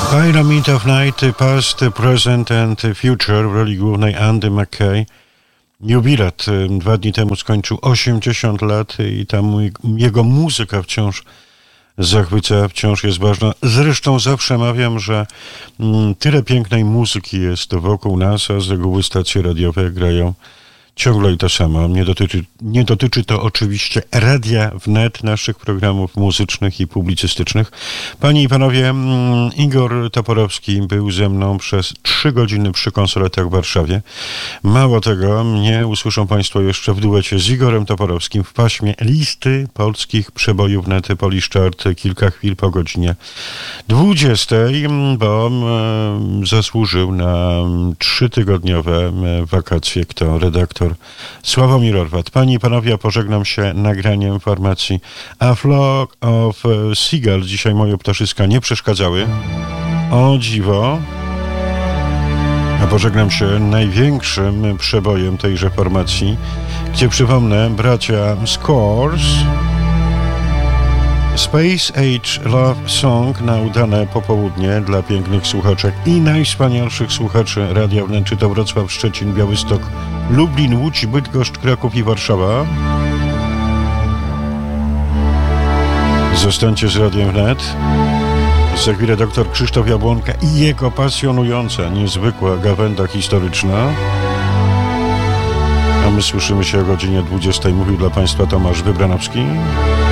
Pyramid of Night, Past, Present and Future w roli głównej Andy McKay. Jubilat 2 dni temu skończył 80 lat i jego muzyka wciąż zachwyca, wciąż jest ważna. Zresztą zawsze mawiam, że tyle pięknej muzyki jest wokół nas, a z reguły stacje radiowe grają ciągle i to samo. Nie dotyczy to oczywiście Radia Wnet, naszych programów muzycznych i publicystycznych. Panie i panowie, Igor Toporowski był ze mną przez 3 godziny przy konsoletach w Warszawie. Mało tego, mnie usłyszą państwo jeszcze w duecie z Igorem Toporowskim w paśmie listy polskich przebojów Nety Polish Chart kilka chwil po godzinie 20, bo zasłużył na 3-tygodniowe wakacje kto redaktor Sławomir Orwat. Panie i panowie, pożegnam się nagraniem formacji A Flock of Seagulls. Dzisiaj moje ptaszyska nie przeszkadzały. O dziwo. A pożegnam się największym przebojem tejże formacji, gdzie przypomnę bracia Scores. Space Age Love Song na udane popołudnie dla pięknych słuchaczek i najwspanialszych słuchaczy Radia Wnet, czy to Wrocław, Szczecin, Białystok, Lublin, Łódź, Bydgoszcz, Kraków i Warszawa. Zostańcie z Radiem Wnet. Za chwilę dr Krzysztof Jabłonka i jego pasjonująca, niezwykła gawęda historyczna. A my słyszymy się o godzinie 20. Mówił dla państwa Tomasz Wybranowski.